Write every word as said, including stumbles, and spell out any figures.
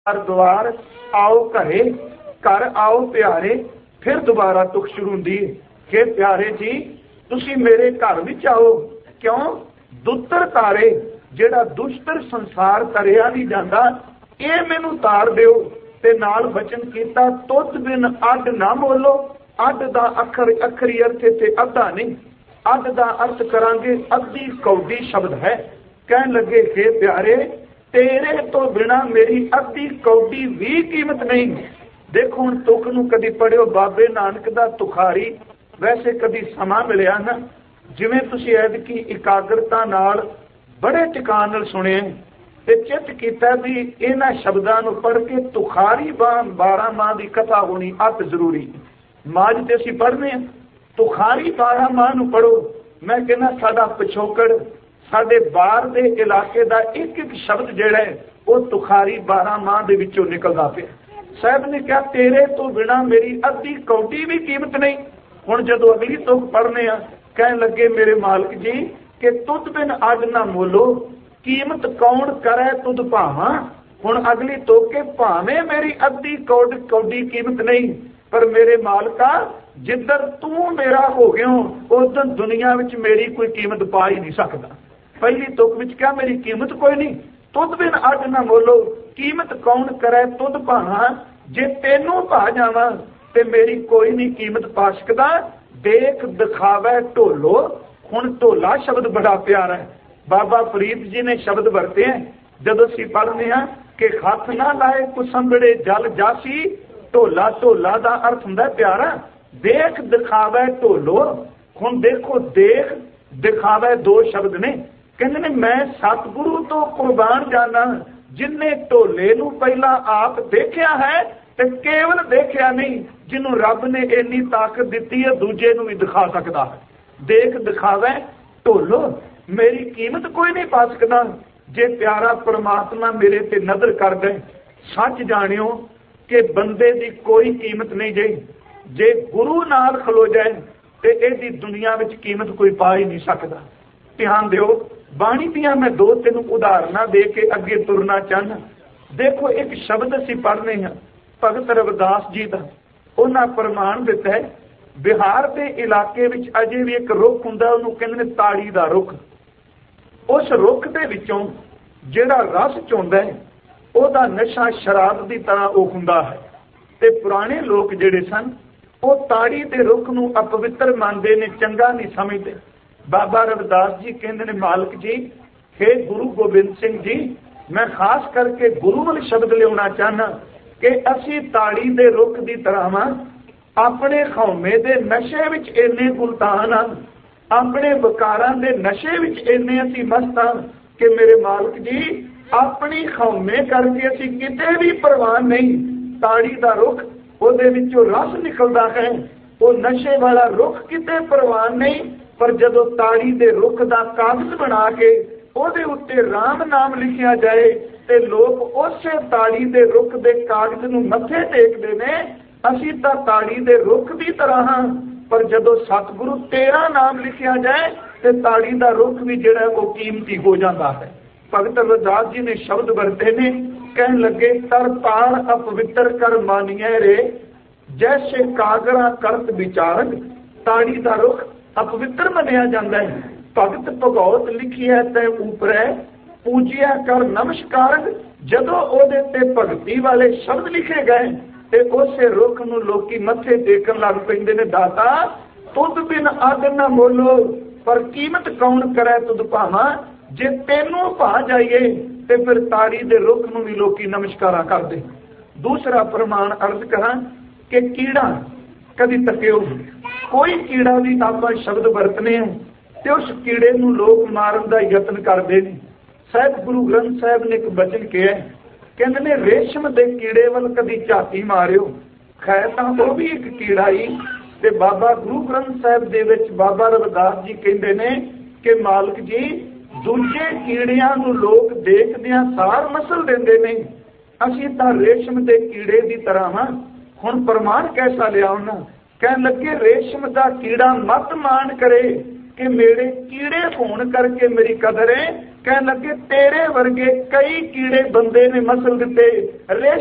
द्वार आओ घरे, घर आओ प्यारे। फिर दोबारा तुख शुरू हुंदी है कि प्यारे जी तुसी मेरे घर विच आओ। क्यों? दुत्तर तारे जेड़ा दुष्टर संसार तरिया नहीं जाता, ये मैनू तार दिओ। ते नाल वचन कीता तुत बिन अड ना बोलो। अड दा अखर अखरी अर्थ ते अद्धा नहीं, अड दा अर्थ करांगे अद्धी कौडी शब्द है। कहन लगे हे प्यारे तेरे तो बिना मेरी अद्धी कौडी भी कीमत नहीं। देखो हुण तुक नूं कदी पढ़ियो बाबे नानक दा तुखारी, वैसे कदी समा मिलिया ना जिवें तुसीं ऐदकी इकाग्रता नाल बड़े टिकाण नाल सुणे ते चित कीता भी इन्हां शब्दां नूं पढ़ के तुखारी बारह माह की कथा होनी अत जरूरी। माज ते असीं पढ़ने तुखारी बारह माह नूं पढ़ो। मैं कहना साडा पिछोकड़ साडे बाहर दे इलाके दा एक एक शब्द जिहड़ा है वो तुखारी बारह माह दे विचों निकलदा पिया। साहब ने कहा तेरे तो बिना मेरी अद्धी कौडी भी कीमत नहीं। हुण जदों अगली तुक पढ़ने आ कहन लगे मेरे मालिक जी कि तुद बिन अज ना मोलो, कीमत कौन करे तुद भावा। हुण अगली तुक के भावें मेरी अद्धी कौड कौडी कीमत नहीं, पर मेरे मालिका जिधर तू मेरा हो गया उधर दुनिया विच मेरी कोई कीमत पा ही नहीं सकता। पहली तुक विच क्या मेरी कीमत कोई नहीं। तुद बिन अज ना मोलो, कीमत कौन करे तुद भावा। जे तेनू पा जावा ते मेरी कोई नहीं कीमत पा सकदा। देख दिखावे ढोलो। हुण ढोला शब्द बड़ा प्यारा है। बाबा फरीद जी ने शब्द वरते हैं जदों असीं पढ़ने हैं कि हथ ना लाए कुसंबड़े जल जासी। ढोला ढोला दा अर्थ हुंदा प्यारा देख दिखावे ढोलो। हुण देखो देख दिखावे दो शब्द ने। कहंदे ने मैं सतगुरु तो कुर्बान जाना जिन्ने ढोले नूं पहला आप देखिया है ते केवल देखिया नहीं, जिन्हों रब ने इन्नी ताकत दी है दूजे नूं भी दिखा सकता है। देख दिखावे ढोलो, मेरी कीमत कोई नहीं पा सकता। जे प्यारा परमात्मा मेरे ते नजर कर दे, सच जानियो कि बंदे दी कोई कीमत नहीं जे जे गुरु नाल खलो जाए ते इहदी दुनिया विच कीमत कोई पा ही नहीं सकता। ध्यान दिओ बाणी दियां मैं दो तीन उदाहरणा दे के अगे तुरना चाहना। देखो एक शब्द असीं पढ़ने हैं भगत रविदास जी का, उन्हां प्रमाण दिता है बिहार के इलाके विच अजे भी एक रुख हुंदा उहनूं कहंदे ने ताड़ी दा रुख। उस रुख दे विचों जिहड़ा रस चोंदा है ਉਹਦਾ नशा शराब की तरह वो हुंदा है। ते पुराने लोग जिहड़े सन वो ताड़ी दे रुख नूं अपवित्र मानते ने, चंगा नहीं समझते। बाबा रविदास जी कहते ने मालिक जी हे गुरु गोबिंद सिंह जी मैं खास करके गुरु वाले शब्द लियाना चाहना कि असी ताड़ी दे रुख की तरह वां, अपने खौमे दे नशे विच इन्ने गुलतान हां, अपने विकारां दे नशे विच इन्ने असी मस्त हां कि मेरे मालिक जी अपनी खौमे करके असी किते भी परवान नहीं। ताड़ी दा रुख ਉਹਦੇ ਵਿੱਚੋਂ रस निकलता है, वो नशे वाला रुख किते परवान नहीं। पर जदों ताड़ी दे रुख दा कागज बना के ਉਹਦੇ उत्ते राम नाम लिखिया जाए ते लोग उसे ताड़ी दे रुख दे कागज नूं मत्थे टेकदे ने। असीं तां ताड़ी दे रुख की तरह हां, पर जदों सतगुरु तेरा नाम लिखिया जाए ते ताड़ी दा रुख भी जिहड़ा वो कीमती हो जाता है। भगत रविदास जी ने शब्द वरते ने, कहन लगे तर तार अपवित्र कर मानिए रे जैसे कागरा करत विचारक। ताड़ी दा रुख अपवित्र मनिया जाता है। भगत भगौत लिखी है तै ऊपर पूजिया कर नमस्कारक। जदों ओदे ते भगती वाले शब्द लिखे गए ते उसे रुख नूं लोकी मत्थे टेकन लग पैंदे ने। दाता तुद बिन अद न मोलो, पर कीमत कौन करे तुद भावा। जे तेनों पा जाइए ते फिर ताड़ी दे रुख नूं भी लोकी नमस्कारा करदे। दूसरा प्रमाण अर्ज करा कि कीड़ा कदी तकियो कोई कीड़ा भी आपां शब्द वरतने ते उस कीड़े नूं लोग मारन दा यतन करदे ने। साहिब गुरु ग्रंथ साहिब ने एक वचन कहा, कहंदे ने रेशम दे कीड़े वल कदी झाती मारियो। खैर तां वो भी एक कीड़ा ही। ते बाबा गुरु ग्रंथ साहिब दे विच बाबा रविदास जी कहंदे ने कि मालिक जी दूजे कीड़ियां नूं लोग देखदियां सार मसल देंदे ने, असीं तां रेशम दे कीड़े दी तरह हां। हुण प्रमाण कैसा लिया उन्हां, कहण लगे रेशम दा कीड़ा मत मान करे कि मेरे कीड़े होण करके मेरी कदर है। ਕਹਿਣ ਲੱਗੇ ਤੇਰੇ ਵਰਗੇ ਕਈ ਕੀੜੇ ਬੰਦੇ ਨੇ ਮਸਲ ਦਿੱਤੇ,